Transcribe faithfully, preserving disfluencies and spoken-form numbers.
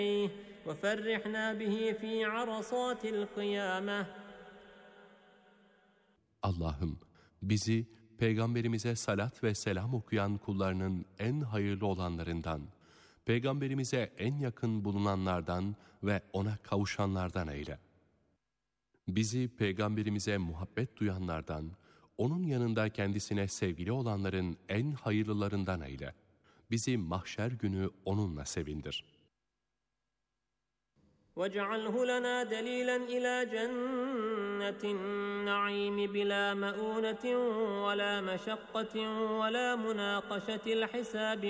وفرحنا به في عرصات القيامة. Allah'ım bizi Peygamberimize salat ve selam okuyan kullarının en hayırlı olanlarından, Peygamberimize en yakın bulunanlardan ve ona kavuşanlardan eyle. Bizi Peygamberimize muhabbet duyanlardan, onun yanında kendisine sevgili olanların en hayırlılarından eyle. Bizi mahşer günü onunla sevindir. وَاجْعَلْهُ لَنَا دَلِيلًا إِلَى جَنَّةِ النَّعِيمِ بِلَا مَؤُونَةٍ وَلَا مَشَقَّةٍ وَلَا مُنَاقَشَةِ الْحِسَابِ